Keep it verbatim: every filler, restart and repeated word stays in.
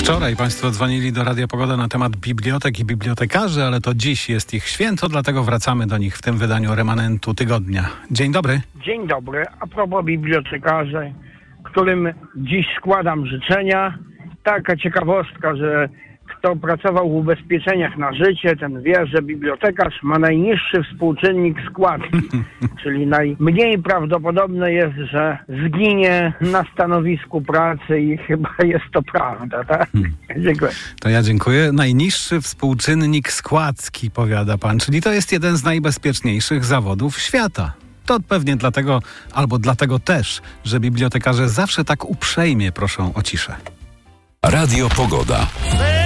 Wczoraj Państwo dzwonili do Radia Pogoda na temat bibliotek i bibliotekarzy, ale to dziś jest ich święto, dlatego wracamy do nich w tym wydaniu remanentu tygodnia. Dzień dobry. Dzień dobry. A propos bibliotekarzy, którym dziś składam życzenia. Taka ciekawostka, że kto pracował w ubezpieczeniach na życie, ten wie, że bibliotekarz ma najniższy współczynnik składki. Czyli najmniej prawdopodobne jest, że zginie na stanowisku pracy i chyba jest to prawda, tak? Dziękuję. To ja dziękuję. Najniższy współczynnik składki, powiada pan, czyli to jest jeden z najbezpieczniejszych zawodów świata. To pewnie dlatego, albo dlatego też, że bibliotekarze zawsze tak uprzejmie proszą o ciszę. Radio Pogoda.